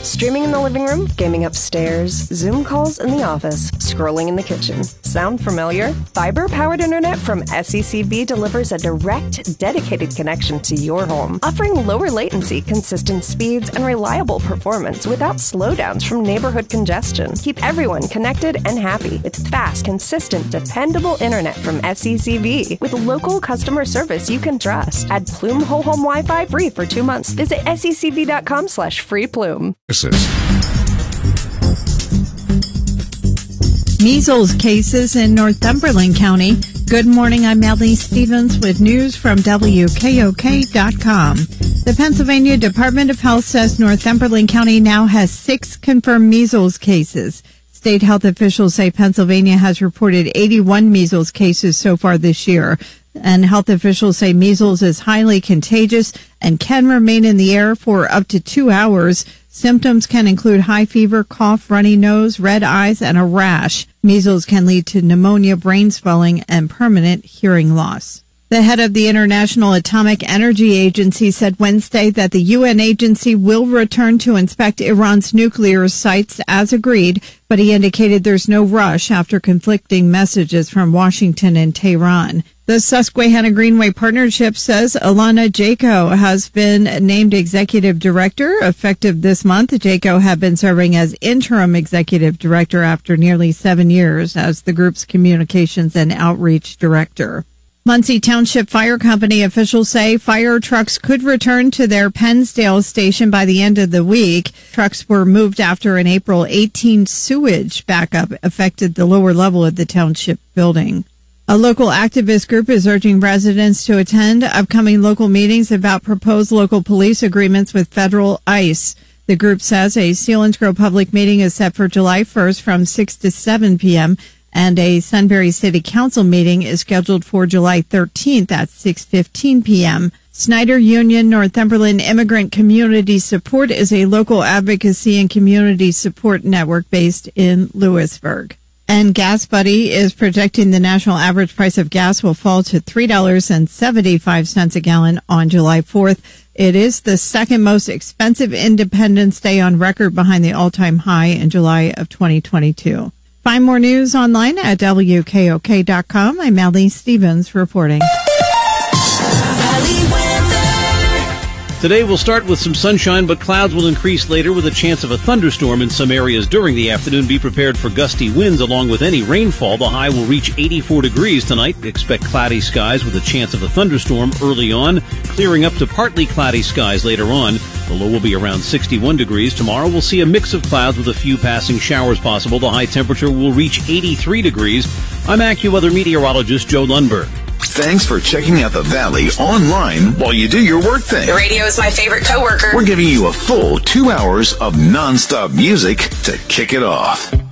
Streaming in the living room, gaming upstairs, Zoom calls in the office, scrolling in the kitchen. Sound familiar? Fiber-powered internet from SECB delivers a direct, dedicated connection to your home, offering lower latency, consistent speeds, and reliable performance without slowdowns from neighborhood congestion. Keep everyone connected and happy. It's fast, consistent, dependable internet from SECB with local customer service you can trust. Add Plume Whole Home Wi-Fi free for 2 months. Visit secb.com/freeplume. Measles cases in Northumberland County. Good morning, I'm Melanie Stevens with news from WKOK.com. The Pennsylvania Department of Health says Northumberland County now has 6 confirmed measles cases. State health officials say Pennsylvania has reported 81 measles cases so far this year. And health officials say measles is highly contagious and can remain in the air for up to 2 hours. Symptoms can include high fever, cough, runny nose, red eyes, and a rash. Measles can lead to pneumonia, brain swelling, and permanent hearing loss. The head of the International Atomic Energy Agency said Wednesday that the UN agency will return to inspect Iran's nuclear sites as agreed, but he indicated there's no rush after conflicting messages from Washington and Tehran. The Susquehanna Greenway Partnership says Alana Jaco has been named executive director effective this month. Jaco had been serving as interim executive director after nearly 7 years as the group's communications and outreach director. Muncie Township Fire Company officials say fire trucks could return to their Pennsdale station by the end of the week. Trucks were moved after an April 18 sewage backup affected the lower level of the township building. A local activist group is urging residents to attend upcoming local meetings about proposed local police agreements with federal ICE. The group says a Selinsgrove public meeting is set for July 1st from 6 to 7 p.m., and a Sunbury City Council meeting is scheduled for July 13th at 6:15 p.m. Snyder Union Northumberland Immigrant Community Support is a local advocacy and community support network based in Lewisburg. And Gas Buddy is projecting the national average price of gas will fall to $3.75 a gallon on July 4th. It is the second most expensive Independence Day on record behind the all-time high in July of 2022. Find more news online at WKOK.com. I'm Melanie Stevens reporting. Today we'll start with some sunshine, but clouds will increase later with a chance of a thunderstorm in some areas during the afternoon. Be prepared for gusty winds along with any rainfall. The high will reach 84 degrees tonight. Expect cloudy skies with a chance of a thunderstorm early on, clearing up to partly cloudy skies later on. The low will be around 61 degrees. Tomorrow we'll see a mix of clouds with a few passing showers possible. The high temperature will reach 83 degrees. I'm AccuWeather meteorologist Joe Lundberg. Thanks for checking out the Valley online while you do your work thing. The radio is my favorite coworker. We're giving you a full 2 hours of nonstop music to kick it off.